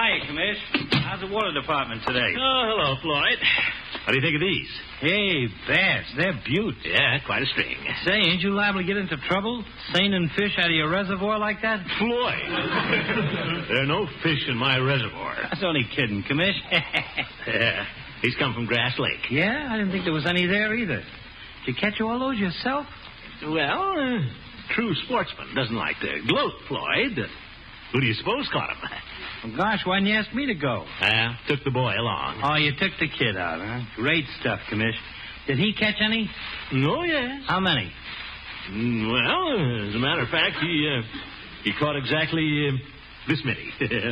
Hi, Commish. How's the water department today? Oh, hello, Floyd. What do you think of these? Hey, bass. They're beaut. Yeah, quite a string. Say, ain't you liable to get into trouble seining fish out of your reservoir like that? Floyd! There are no fish in my reservoir. I was only kidding, Commish. Yeah, these come from Grass Lake. Yeah? I didn't think there was any there either. Did you catch all those yourself? Well, true sportsman doesn't like to gloat, Floyd. Who do you suppose caught him? Well, gosh, why didn't you ask me to go? Took the boy along. Oh, you took the kid out, huh? Great stuff, Commish. Did he catch any? Oh, yes. How many? Well, as a matter of fact, he caught exactly this many.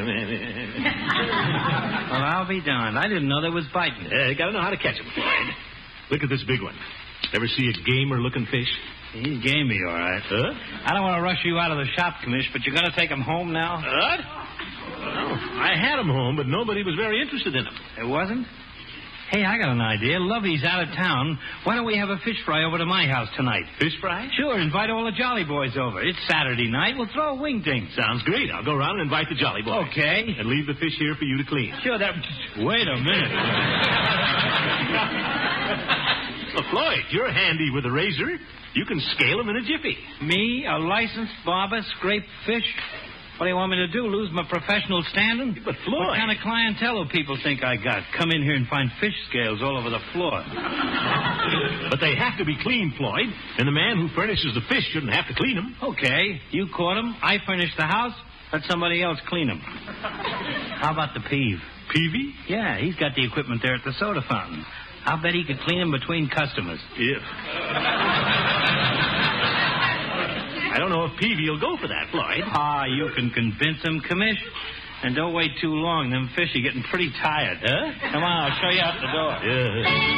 Well, I'll be darned. I didn't know there was biting. You gotta know how to catch them, Floyd. Look at this big one. Ever see a gamer-looking fish? He's gamey, all right. Huh? I don't want to rush you out of the shop, Commish, but you're going to take him home now? What? Well, I had him home, but nobody was very interested in him. It wasn't? Hey, I got an idea. Lovey's out of town. Why don't we have a fish fry over to my house tonight? Fish fry? Sure, invite all the Jolly Boys over. It's Saturday night. We'll throw a wing ting. Sounds great. I'll go around and invite the Jolly Boys. Okay. And leave the fish here for you to clean. Sure, that... Wait a minute. Well, Floyd, you're handy with a razor. You can scale them in a jiffy. Me, a licensed barber, scrape fish? What do you want me to do, lose my professional standing? But, Floyd... What kind of clientele do people think I got? Come in here and find fish scales all over the floor. But they have to be clean, Floyd. And the man who furnishes the fish shouldn't have to clean them. Okay, you caught them. I furnished the house. Let somebody else clean them. How about the peeve? Peavy? Yeah, he's got the equipment there at the soda fountain. I'll bet he could clean them between customers. Yeah. I don't know if Peavy will go for that, Floyd. Ah, you can convince him, Commish. And don't wait too long. Them fish are getting pretty tired. Huh? Come on, I'll show you out the door. Yeah.